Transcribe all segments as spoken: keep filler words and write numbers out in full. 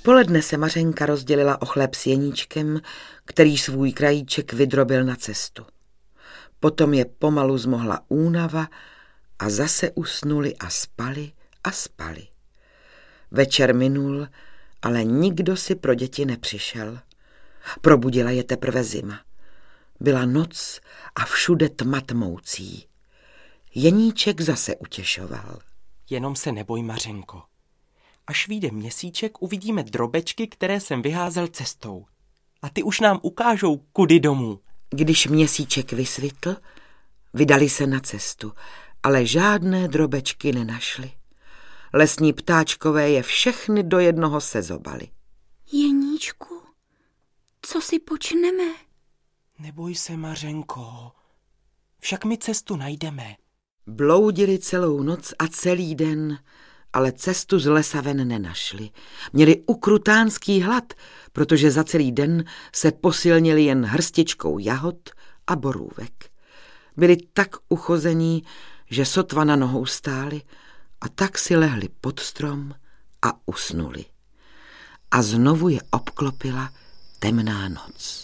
poledne se Mařenka rozdělila o chléb s Jeníčkem, který svůj krajíček vydrobil na cestu. Potom je pomalu zmohla únava a zase usnuli a spali a spali. Večer minul, ale nikdo si pro děti nepřišel. Probudila je teprve zima. Byla noc a všude tma tmoucí. Jeníček zase utěšoval. Jenom se neboj, Mařenko. Až vyjde měsíček, uvidíme drobečky, které jsem vyházel cestou. A ty už nám ukážou, kudy domů. Když měsíček vysvitl, vydali se na cestu, ale žádné drobečky nenašli. Lesní ptáčkové je všechny do jednoho sezobali. Jeníčku, co si počneme? Neboj se, Mařenko, však my cestu najdeme. Bloudili celou noc a celý den, ale cestu z lesa ven nenašli. Měli ukrutánský hlad, protože za celý den se posilnili jen hrstičkou jahod a borůvek. Byli tak uchození, že sotva na nohou stáli a tak si lehli pod strom a usnuli. A znovu je obklopila temná noc.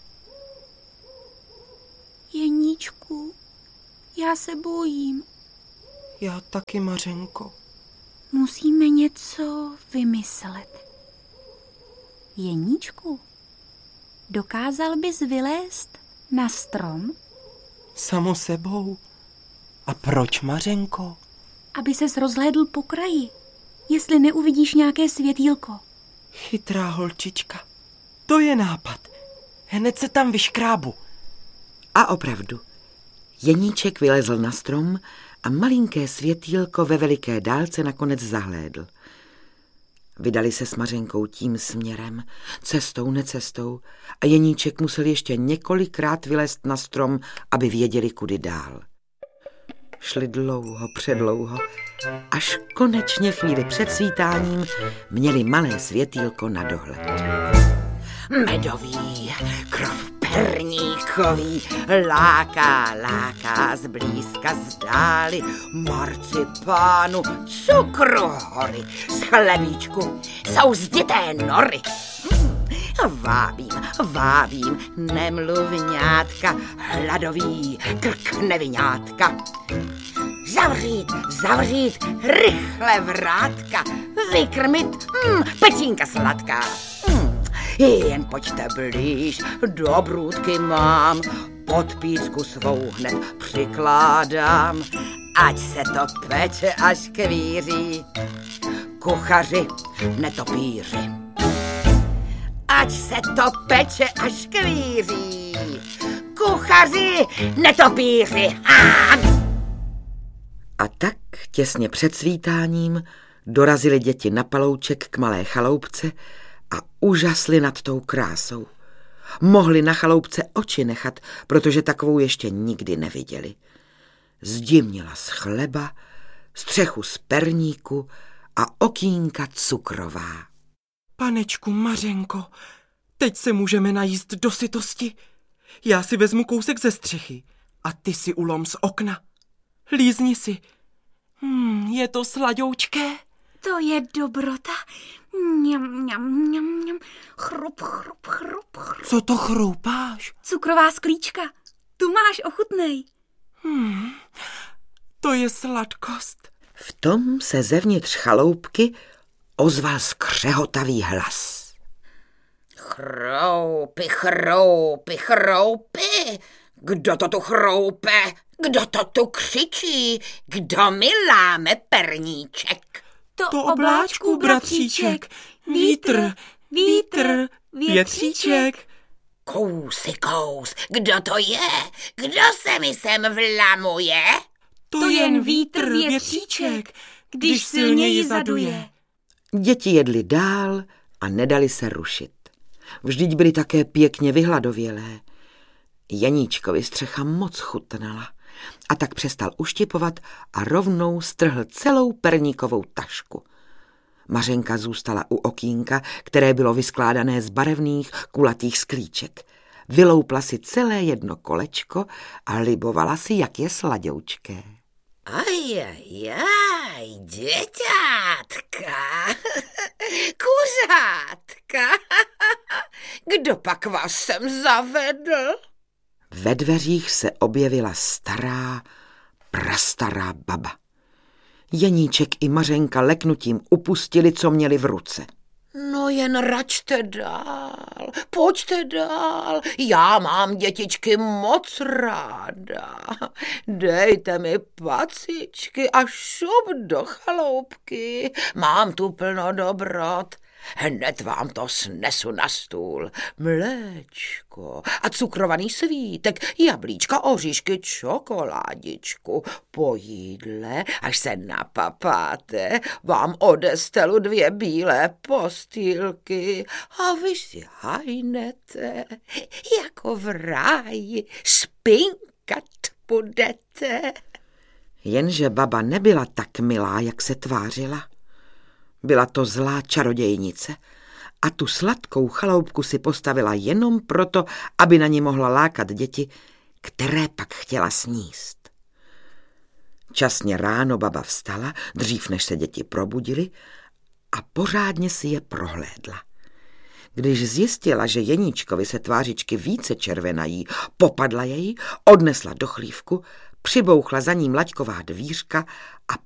Jeníčku, já se bojím. Já taky, Mařenko. Musíme něco vymyslet. Jeníčku, dokázal bys vylézt na strom? Samo sebou. A proč, Mařenko? Aby ses rozhlédl po kraji, jestli neuvidíš nějaké světýlko. Chytrá holčička. To je nápad. Hned se tam vyškrábu. A opravdu, Jeníček vylezl na strom a malinké světýlko ve veliké dálce nakonec zahlédl. Vydali se s Mařenkou tím směrem, cestou, necestou, a Jeníček musel ještě několikrát vylézt na strom, aby věděli, kudy dál. Šli dlouho, předlouho, až konečně chvíli před svítáním měli malé světýlko na dohled. Medový, krov perníkový, láká, láká zblízka zdáli, marcipánu, cukru hory, z chlebíčku jsou zdité nory. Vábím, vábím, nemluvňátka, hladový krk nevinátka. Zavřít, zavřít, rychle vrátka, vykrmit, mm, pecínka sladká. Mm, jen pojďte blíž, do brůdky mám, pod písku svou hned přikládám, ať se to peče až kvíří, kuchaři, netopíři. Ať se to peče až kvíří, kuchaři, netopíři. Ah! A tak těsně před svítáním dorazili děti na palouček k malé chaloupce a úžasli nad tou krásou. Mohli na chaloupce oči nechat, protože takovou ještě nikdy neviděli. Zdi měla z chleba, střechu z perníku a okýnka cukrová. Panečku Mařenko, teď se můžeme najíst do sytosti. Já si vezmu kousek ze střechy a ty si ulom z okna. Lízni si. Hmm, je to sladoučké. To je dobrota. Mňam, mňam, mňam, mňam. Chrup, chrup, chrup, chrup. Co to chroupáš? Cukrová sklíčka. Tu máš, ochutnej. Hmm, to je sladkost. V tom se zevnitř chaloupky ozval skřehotavý hlas. Chroupy, chroupy, chroupy. Kdo to tu chroupe? Kdo to tu křičí? Kdo mi láme perníček? To, to obláčku, bratříček. Vítr, vítr, větříček. Kousy, kous, kdo to je? Kdo se mi sem vlamuje? To jen vítr, větříček, když silněji zaduje. Děti jedli dál a nedali se rušit. Vždyť byli také pěkně vyhladovělé. Jeníčkovi střecha moc chutnala a tak přestal uštěpovat a rovnou strhl celou perníkovou tašku. Mařenka zůstala u okýnka, které bylo vyskládané z barevných kulatých sklíček. Vyloupla si celé jedno kolečko a libovala si, jak je sladoučké. Ajajaj, děťátka, kuřátka. Kdopak vás sem zavedl? Ve dveřích se objevila stará, prastará baba. Jeníček i Mařenka leknutím upustili, co měli v ruce. No jen račte dál, pojďte dál, já mám dětičky moc ráda. Dejte mi pacičky a šup do chaloupky, mám tu plno dobrot. Hned vám to snesu na stůl. Mléčko a cukrovaný svítek, jablíčka, oříšky, čokoládičku. Po jídle, až se napapáte, vám odestelu dvě bílé postýlky a vy si hajnete, jako v ráji spinkat budete. Jenže baba nebyla tak milá, jak se tvářila. Byla to zlá čarodějnice a tu sladkou chaloupku si postavila jenom proto, aby na ní mohla lákat děti, které pak chtěla sníst. Časně ráno baba vstala, dřív než se děti probudily, a pořádně si je prohlédla. Když zjistila, že Jeníčkovi se tvářičky více červenají, popadla jej, odnesla do chlívku, přibouchla za ním laťková dvířka a